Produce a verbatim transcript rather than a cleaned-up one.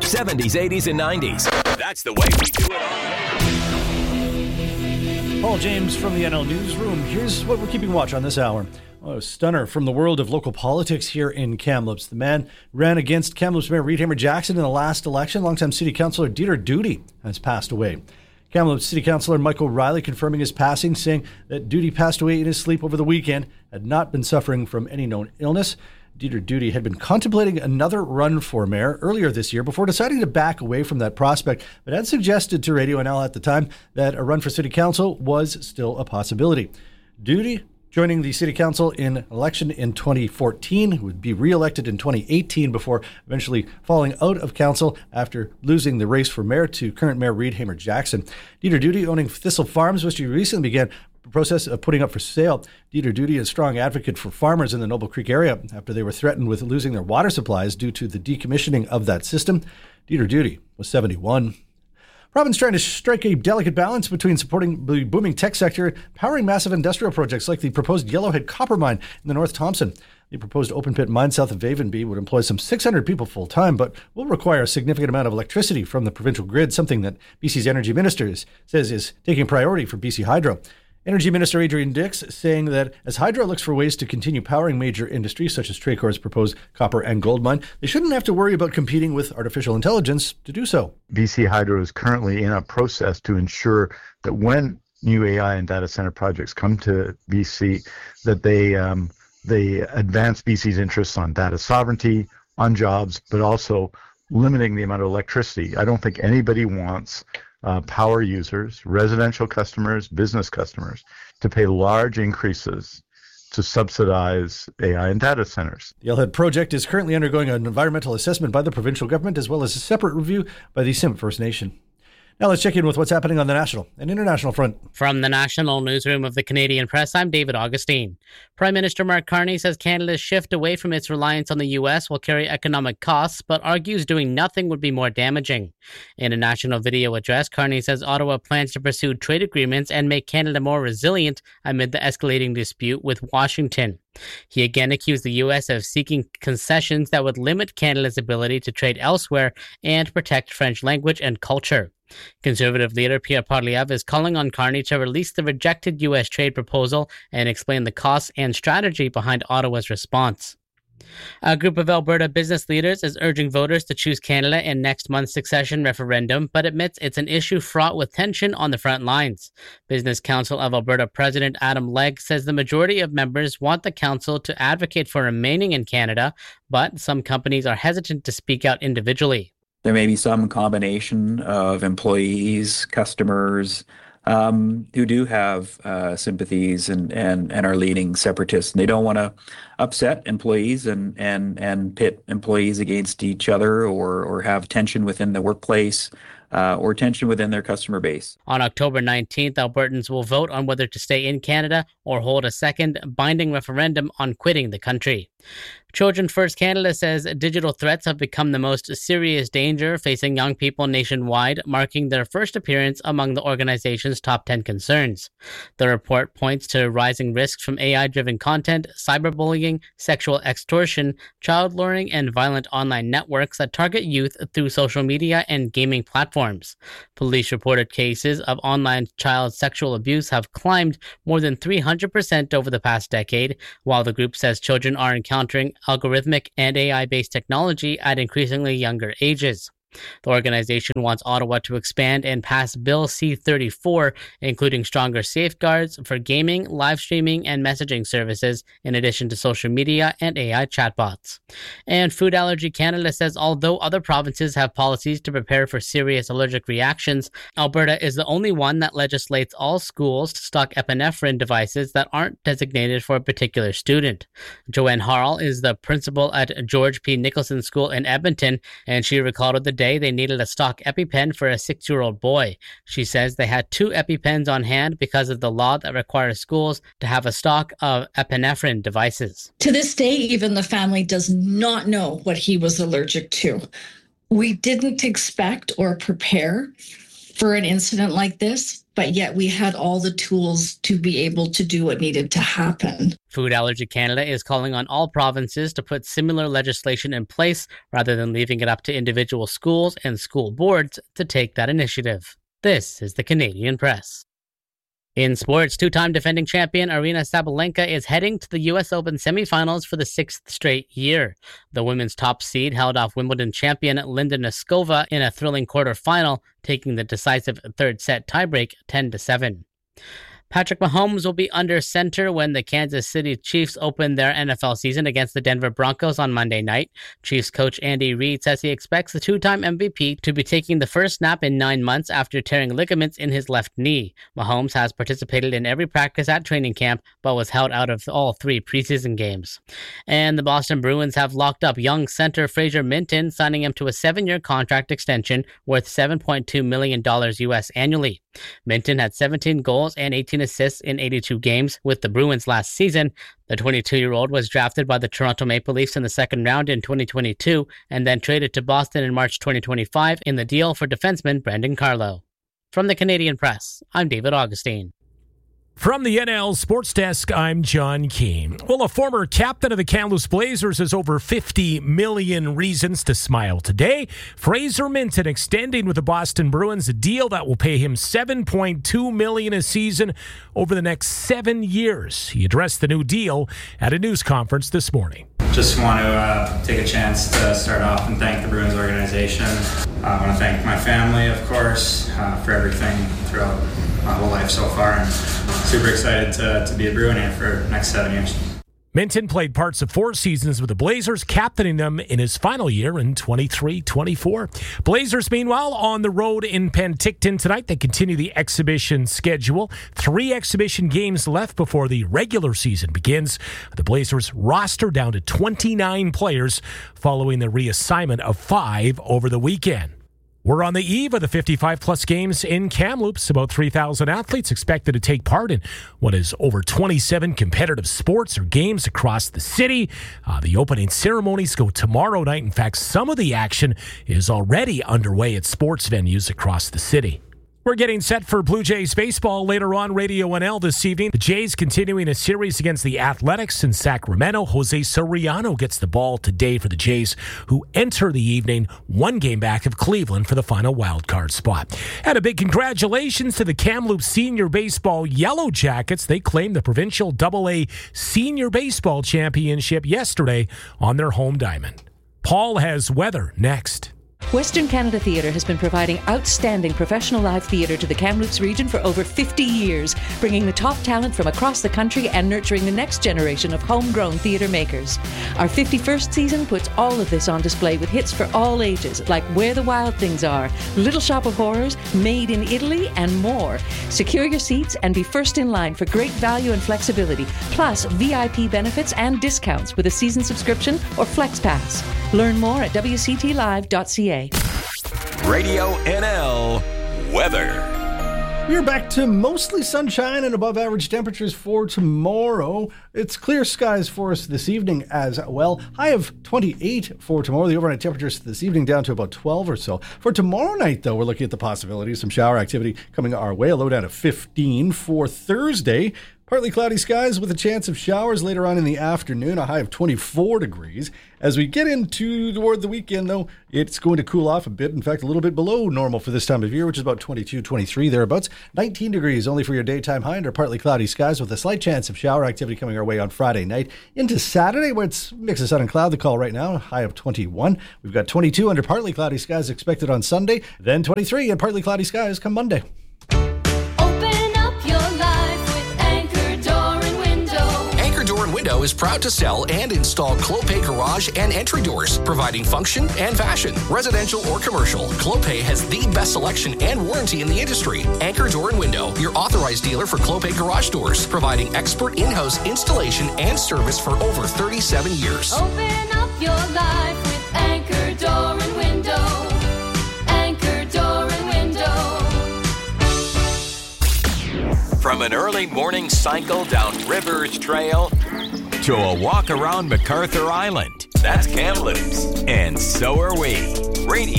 seventies, eighties, and nineties. That's the way we do it all. Paul James from the N L Newsroom. Here's what we're keeping watch on this hour. Oh, a stunner from the world of local politics here in Kamloops. The man ran against Kamloops Mayor Reed Hamer-Jackson in the last election. Longtime City Councillor Dieter Doody has passed away. Kamloops City Councillor Michael Riley confirming his passing, saying that Doody passed away in his sleep over the weekend, had not been suffering from any known illness. Dieter Doody had been contemplating another run for mayor earlier this year before deciding to back away from that prospect, but had suggested to Radio N L at the time that a run for city council was still a possibility. Doody, joining the city council in election in twenty fourteen, would be re-elected in twenty eighteen before eventually falling out of council after losing the race for mayor to current mayor Reed Hamer-Jackson. Dieter Doody, owning Thistle Farms, which he recently began the process of putting up for sale. Dieter Doody is a strong advocate for farmers in the Noble Creek area after they were threatened with losing their water supplies due to the decommissioning of that system. Dieter Doody was seventy-one. Province trying to strike a delicate balance between supporting the booming tech sector and powering massive industrial projects like the proposed Yellowhead copper mine in the North Thompson. The proposed open pit mine south of Avonby would employ some six hundred people full time, but will require a significant amount of electricity from the provincial grid, something that B C's energy minister says is taking priority for B C Hydro. Energy Minister Adrian Dix saying that as Hydro looks for ways to continue powering major industries such as Tracor's proposed copper and gold mine, they shouldn't have to worry about competing with artificial intelligence to do so. B C Hydro is currently in a process to ensure that when new A I and data center projects come to B C, that they um, they advance B C's interests on data sovereignty, on jobs, but also limiting the amount of electricity. I don't think anybody wants Uh, power users, residential customers, business customers, to pay large increases to subsidize A I and data centers. The Yellowhead project is currently undergoing an environmental assessment by the provincial government as well as a separate review by the Simpcw First Nation. Now let's check in with what's happening on the national and international front. From the National Newsroom of the Canadian Press, I'm David Augustine. Prime Minister Mark Carney says Canada's shift away from its reliance on the U S will carry economic costs, but argues doing nothing would be more damaging. In a national video address, Carney says Ottawa plans to pursue trade agreements and make Canada more resilient amid the escalating dispute with Washington. He again accused the U S of seeking concessions that would limit Canada's ability to trade elsewhere and protect French language and culture. Conservative leader Pierre Poilievre is calling on Carney to release the rejected U S trade proposal and explain the costs and strategy behind Ottawa's response. A group of Alberta business leaders is urging voters to choose Canada in next month's succession referendum, but admits it's an issue fraught with tension on the front lines. Business Council of Alberta President Adam Legg says the majority of members want the council to advocate for remaining in Canada, but some companies are hesitant to speak out individually. There may be some combination of employees, customers, um, who do have uh, sympathies and, and, and are leaning separatists. And they don't want to upset employees and, and, and pit employees against each other or, or have tension within the workplace uh, or tension within their customer base. On October nineteenth, Albertans will vote on whether to stay in Canada or hold a second binding referendum on quitting the country. Children First Canada says digital threats have become the most serious danger facing young people nationwide, marking their first appearance among the organization's top ten concerns. The report points to rising risks from A I-driven content, cyberbullying, sexual extortion, child luring, and violent online networks that target youth through social media and gaming platforms. Police reported cases of online child sexual abuse have climbed more than three hundred percent over the past decade, while the group says children are encountering algorithmic and A I-based technology at increasingly younger ages. The organization wants Ottawa to expand and pass Bill C thirty-four, including stronger safeguards for gaming, live streaming, and messaging services, in addition to social media and A I chatbots. And Food Allergy Canada says although other provinces have policies to prepare for serious allergic reactions, Alberta is the only one that legislates all schools to stock epinephrine devices that aren't designated for a particular student. Joanne Harl is the principal at George P. Nicholson School in Edmonton, and she recalled the day they needed a stock EpiPen for a six-year-old boy. She says they had two EpiPens on hand because of the law that requires schools to have a stock of epinephrine devices. To this day, even the family does not know what he was allergic to. We didn't expect or prepare for an incident like this, but yet we had all the tools to be able to do what needed to happen. Food Allergy Canada is calling on all provinces to put similar legislation in place rather than leaving it up to individual schools and school boards to take that initiative. This is the Canadian Press. In sports, two-time defending champion Aryna Sabalenka is heading to the U S Open semifinals for the sixth straight year. The women's top seed held off Wimbledon champion Linda Noskova in a thrilling quarterfinal, taking the decisive third-set tiebreak ten to seven. Patrick Mahomes will be under center when the Kansas City Chiefs open their N F L season against the Denver Broncos on Monday night. Chiefs coach Andy Reid says he expects the two-time M V P to be taking the first snap in nine months after tearing ligaments in his left knee. Mahomes has participated in every practice at training camp, but was held out of all three preseason games. And the Boston Bruins have locked up young center Fraser Minton, signing him to a seven-year contract extension worth seven point two million dollars U S annually. Minton had seventeen goals and eighteen assists in eighty-two games with the Bruins last season. The twenty-two-year-old was drafted by the Toronto Maple Leafs in the second round in twenty twenty-two and then traded to Boston in March twenty twenty-five in the deal for defenseman Brandon Carlo. From the Canadian Press, I'm David Augustine. From the N L Sports Desk, I'm John Keane. Well, a former captain of the Kamloops Blazers has over fifty million reasons to smile today. Fraser Minton extending with the Boston Bruins a deal that will pay him seven point two million dollars a season over the next seven years. He addressed the new deal at a news conference this morning. Just want to uh, take a chance to start off and thank the Bruins organization. I want to thank my family, of course, uh, for everything throughout my whole life so far, and super excited to, to be a Bruin here for the next seven years. Minton played parts of four seasons with the Blazers, captaining them in his final year in twenty-three twenty-four. Blazers, meanwhile, on the road in Penticton tonight. They continue the exhibition schedule. Three exhibition games left before the regular season begins. The Blazers roster down to twenty-nine players following the reassignment of five over the weekend. We're on the eve of the fifty-five plus games in Kamloops. About three thousand athletes expected to take part in what is over twenty-seven competitive sports or games across the city. Uh, the opening ceremonies go tomorrow night. In fact, some of the action is already underway at sports venues across the city. We're getting set for Blue Jays baseball later on Radio N L this evening. The Jays continuing a series against the Athletics in Sacramento. Jose Soriano gets the ball today for the Jays, who enter the evening one game back of Cleveland for the final wild card spot. And a big congratulations to the Kamloops Senior Baseball Yellow Jackets. They claimed the provincial double A Senior Baseball Championship yesterday on their home diamond. Paul has weather next. Western Canada Theatre has been providing outstanding professional live theatre to the Kamloops region for over fifty years, bringing the top talent from across the country and nurturing the next generation of homegrown theatre makers. Our fifty-first season puts all of this on display with hits for all ages, like Where the Wild Things Are, Little Shop of Horrors, Made in Italy, and more. Secure your seats and be first in line for great value and flexibility, plus V I P benefits and discounts with a season subscription or Flex Pass. Learn more at w c t live dot c a. Radio N L weather. We're back to mostly sunshine and above average temperatures for tomorrow. It's clear skies for us this evening as well. High of twenty-eight for tomorrow. The overnight temperatures this evening down to about twelve or so. For tomorrow night, though, we're looking at the possibility of some shower activity coming our way. A low down to fifteen for Thursday. Partly cloudy skies with a chance of showers later on in the afternoon, a high of twenty-four degrees. As we get into toward the weekend, though, it's going to cool off a bit. In fact, a little bit below normal for this time of year, which is about twenty-two, twenty-three thereabouts. nineteen degrees only for your daytime high under partly cloudy skies with a slight chance of shower activity coming our way on Friday night. Into Saturday, where it's a mix of sun and cloud, the call right now, high of twenty-one. We've got twenty-two under partly cloudy skies expected on Sunday, then twenty-three and partly cloudy skies come Monday. Window is proud to sell and install Clopay garage and entry doors, providing function and fashion. Residential or commercial, Clopay has the best selection and warranty in the industry. Anchor Door and Window, your authorized dealer for Clopay garage doors, providing expert in-house installation and service for over thirty-seven years. Open up your life with Anchor Door and Window. Anchor Door and Window. From an early morning cycle down Rivers Trail to a walk around MacArthur Island. That's Kamloops. And so are we. Radio